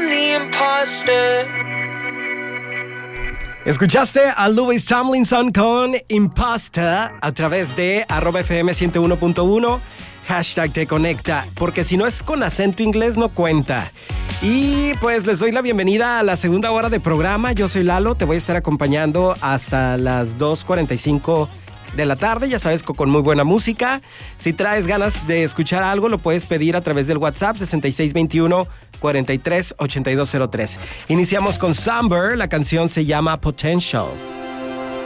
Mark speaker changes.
Speaker 1: the imposter.
Speaker 2: Escuchaste a Louis Tomlinson con Imposter a través de @FM 101.1, hashtag te conecta, porque si no es con acento inglés no cuenta. Y pues les doy la bienvenida a la segunda hora de programa. Yo soy Lalo, te voy a estar acompañando hasta las 2:45 de la tarde, ya sabes, con muy buena música. Si traes ganas de escuchar algo, lo puedes pedir a través del WhatsApp 6621-438203. Iniciamos con Samber, la canción se llama Potential.